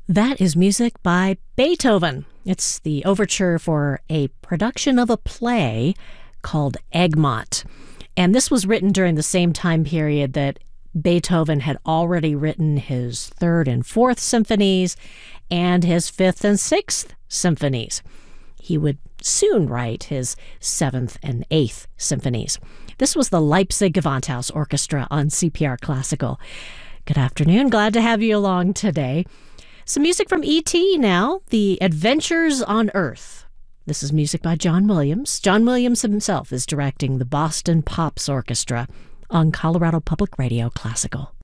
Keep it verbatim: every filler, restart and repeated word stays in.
That is music by Beethoven. It's the overture for a production of a play called Egmont. And this was written during the same time period that Beethoven had already written his third and fourth symphonies and his fifth and sixth symphonies. He would soon write his seventh and eighth symphonies. This was the Leipzig Gewandhaus Orchestra on C P R Classical. Good afternoon. Glad to have you along today. Some music from E T now, The Adventures on Earth. This is music by John Williams. John Williams himself is directing the Boston Pops Orchestra on Colorado Public Radio Classical.